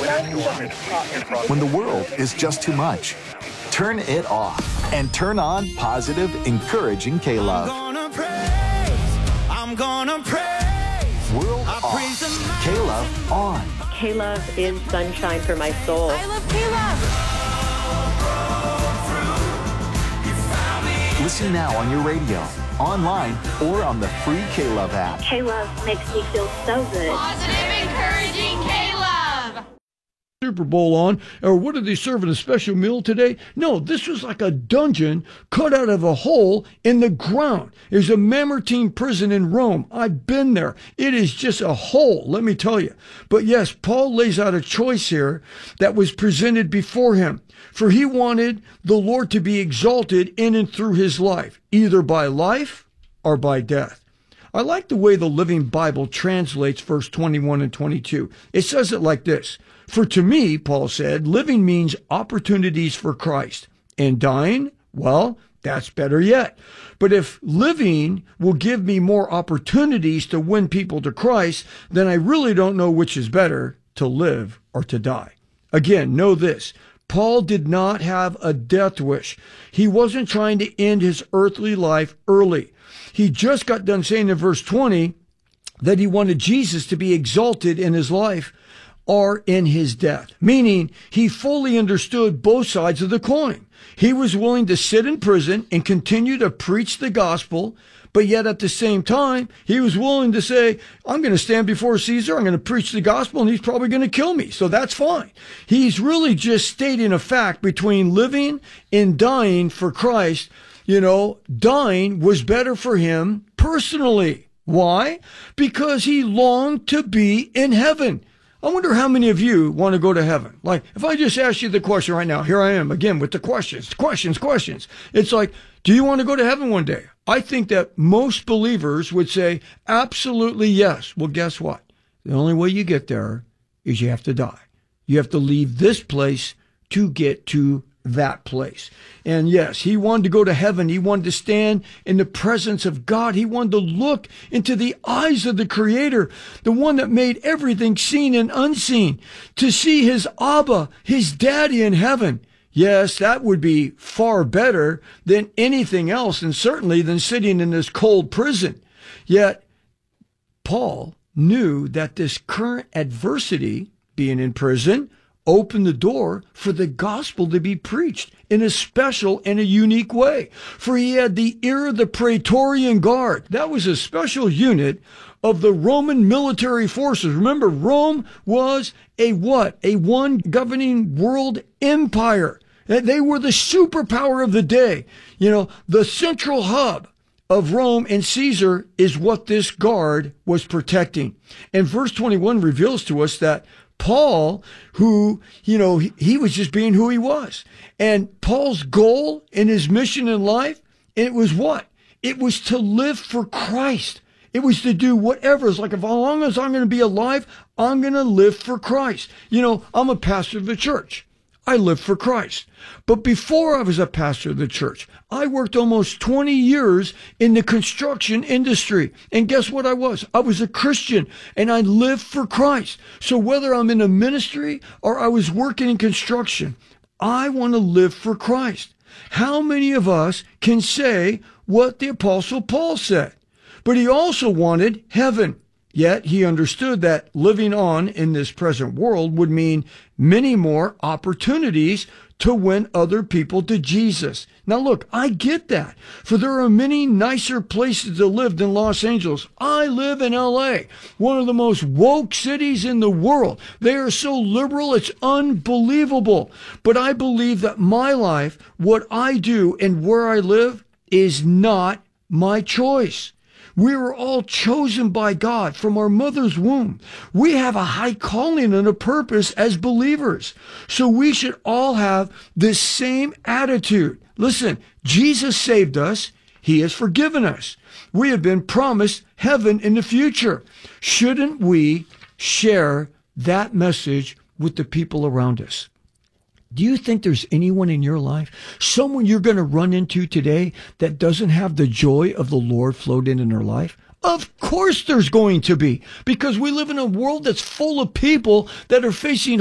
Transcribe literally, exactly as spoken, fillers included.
When the world is just too much, turn it off and turn on positive, encouraging K-Love. I'm gonna praise, I'm gonna praise. World I off, praise the K-Love on. K-Love is sunshine for my soul. I love K-Love. Listen now on your radio, online, or on the free K-Love app. K-Love makes me feel so good. Positive, encouraging K-Love. Super Bowl on, or what are they serving, a special meal today? No, this was like a dungeon cut out of a hole in the ground. There's a Mamertine prison in Rome. I've been there. It is just a hole, let me tell you. But yes, Paul lays out a choice here that was presented before him. For he wanted the Lord to be exalted in and through his life, either by life or by death. I like the way the Living Bible translates verse twenty-one and twenty-two. It says it like this. For to me, Paul said, living means opportunities for Christ. And dying, well, that's better yet. But if living will give me more opportunities to win people to Christ, then I really don't know which is better, to live or to die. Again, know this. Paul did not have a death wish. He wasn't trying to end his earthly life early. He just got done saying in verse twenty that he wanted Jesus to be exalted in his life or in his death, meaning he fully understood both sides of the coin. He was willing to sit in prison and continue to preach the gospel, but yet at the same time, he was willing to say, I'm going to stand before Caesar, I'm going to preach the gospel, and he's probably going to kill me, so that's fine. He's really just stating a fact between living and dying for Christ. You know, dying was better for him personally. Why? Because he longed to be in heaven. I wonder how many of you want to go to heaven. Like, if I just ask you the question right now, here I am again with the questions, questions, questions. It's like, do you want to go to heaven one day? I think that most believers would say, absolutely yes. Well, guess what? The only way you get there is you have to die. You have to leave this place to get to that place. And yes, he wanted to go to heaven. He wanted to stand in the presence of God. He wanted to look into the eyes of the Creator, the one that made everything seen and unseen, to see his Abba, his daddy in heaven. Yes, that would be far better than anything else, and certainly than sitting in this cold prison. Yet, Paul knew that this current adversity, being in prison, opened the door for the gospel to be preached in a special and a unique way. For he had the ear of the Praetorian Guard. That was a special unit of the Roman military forces. Remember, Rome was a what? A one governing world empire. They were the superpower of the day. You know, the central hub of Rome and Caesar is what this guard was protecting. And verse twenty-one reveals to us that Paul, who, you know, he, he was just being who he was. And Paul's goal in his mission in life, it was what? It was to live for Christ. It was to do whatever. It's like, if as long as I'm going to be alive, I'm going to live for Christ. You know, I'm a pastor of the church. I live for Christ. But before I was a pastor of the church, I worked almost twenty years in the construction industry. And guess what I was? I was a Christian, and I lived for Christ. So whether I'm in a ministry or I was working in construction, I want to live for Christ. How many of us can say what the Apostle Paul said? But he also wanted heaven. Yet he understood that living on in this present world would mean many more opportunities to win other people to Jesus. Now look, I get that. For there are many nicer places to live than Los Angeles. I live in L A, one of the most woke cities in the world. They are so liberal, it's unbelievable. But I believe that my life, what I do and where I live, is not my choice. We were all chosen by God from our mother's womb. We have a high calling and a purpose as believers. So we should all have this same attitude. Listen, Jesus saved us. He has forgiven us. We have been promised heaven in the future. Shouldn't we share that message with the people around us? Do you think there's anyone in your life, someone you're going to run into today that doesn't have the joy of the Lord flowed in in their life? Of course there's going to be, because we live in a world that's full of people that are facing